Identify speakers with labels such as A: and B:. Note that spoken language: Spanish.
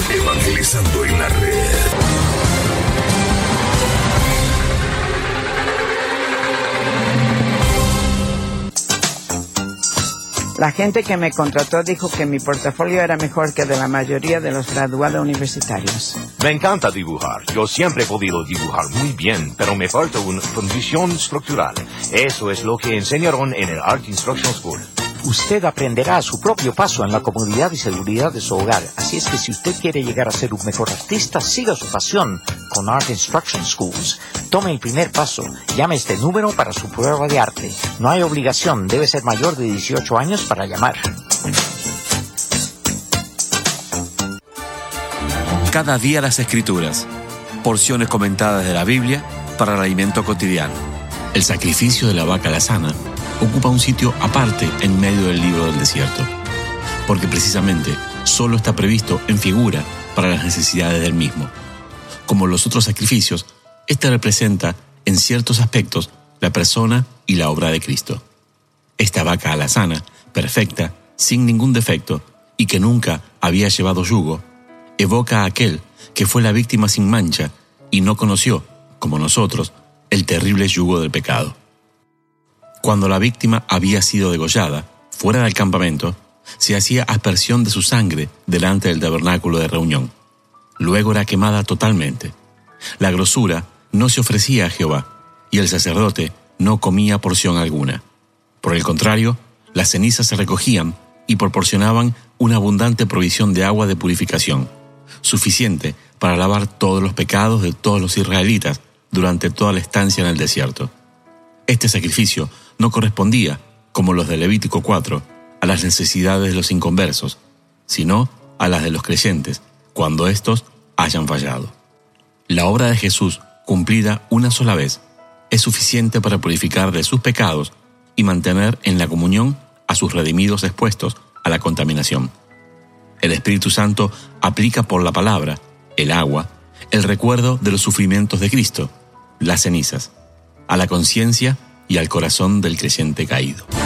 A: Evangelizando en la red.
B: La gente que me contrató dijo que mi portafolio era mejor que de la mayoría de los graduados universitarios.
C: Me encanta dibujar. Yo siempre he podido dibujar muy bien, pero me falta una fundición estructural. Eso es lo que enseñaron en el Art Instruction School.
D: Usted aprenderá a su propio paso en la comodidad y seguridad de su hogar. Así es que si usted quiere llegar a ser un mejor artista, siga su pasión con Art Instruction Schools. Tome el primer paso. Llame a este número para su prueba de arte. No hay obligación. Debe ser mayor de 18 años para llamar.
E: Cada día las Escrituras. Porciones comentadas de la Biblia para el alimento cotidiano. El sacrificio de la vaca alazana ocupa un sitio aparte en medio del libro del desierto, porque precisamente solo está previsto en figura para las necesidades del mismo. Como los otros sacrificios, este representa, en ciertos aspectos, la persona y la obra de Cristo. Esta vaca alazana, perfecta, sin ningún defecto, y que nunca había llevado yugo, evoca a aquel que fue la víctima sin mancha y no conoció, como nosotros, el terrible yugo del pecado. Cuando la víctima había sido degollada, fuera del campamento, se hacía aspersión de su sangre delante del tabernáculo de reunión. Luego era quemada totalmente. La grosura no se ofrecía a Jehová, y el sacerdote no comía porción alguna. Por el contrario, las cenizas se recogían y proporcionaban una abundante provisión de agua de purificación, suficiente para lavar todos los pecados de todos los israelitas durante toda la estancia en el desierto. Este sacrificio no correspondía, como los de Levítico 4, a las necesidades de los inconversos, sino a las de los creyentes, cuando éstos hayan fallado. La obra de Jesús, cumplida una sola vez, es suficiente para purificar de sus pecados y mantener en la comunión a sus redimidos expuestos a la contaminación. El Espíritu Santo aplica por la palabra, el agua, el recuerdo de los sufrimientos de Cristo, las cenizas, a la conciencia y al corazón del creyente caído.